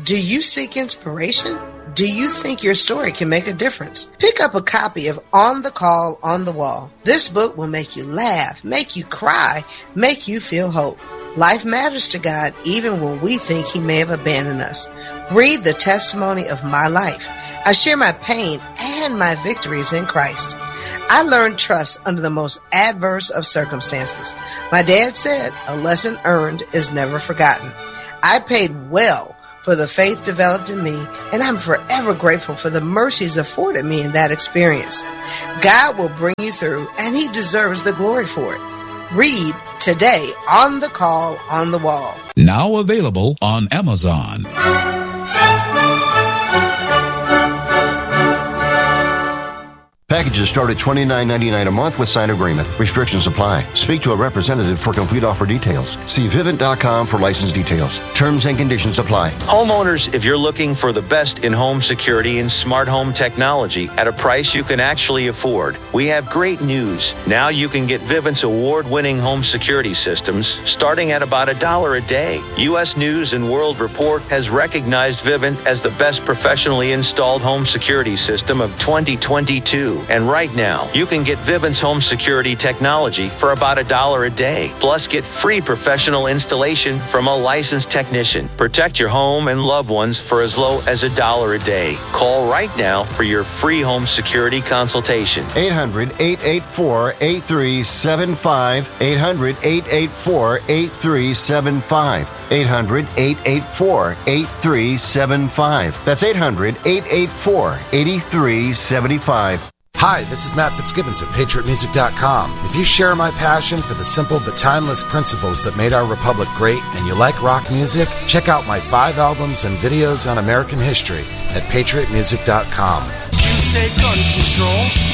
Do you seek inspiration? Do you think your story can make a difference? Pick up a copy of On the Call, on the Wall. This book will make you laugh, make you cry, make you feel hope. Life matters to God even when we think He may have abandoned us. Read the testimony of my life. I share my pain and my victories in Christ. I learned trust under the most adverse of circumstances. My dad said, a lesson earned is never forgotten. I paid well for the faith developed in me, and I'm forever grateful for the mercies afforded me in that experience. God will bring you through, and He deserves the glory for it. Read today On the Call, on the Wall. Now available on Amazon. Packages start at $29.99 a month with signed agreement. Restrictions apply. Speak to a representative for complete offer details. See Vivint.com for license details. Terms and conditions apply. Homeowners, if you're looking for the best in-home security and smart home technology at a price you can actually afford, we have great news. Now you can get Vivint's award-winning home security systems starting at about $1 a day. U.S. News and World Report has recognized Vivint as the best professionally installed home security system of 2022. And right now, you can get Vivint's home security technology for about $1 a day. Plus, get free professional installation from a licensed technician. Protect your home and loved ones for as low as $1 a day. Call right now for your free home security consultation. 800-884-8375. 800-884-8375. 800-884-8375. That's 800-884-8375. Hi, this is Matt Fitzgibbons of PatriotMusic.com. If you share my passion for the simple but timeless principles that made our republic great and you like rock music, check out my 5 albums and videos on American history at PatriotMusic.com. You say gun control.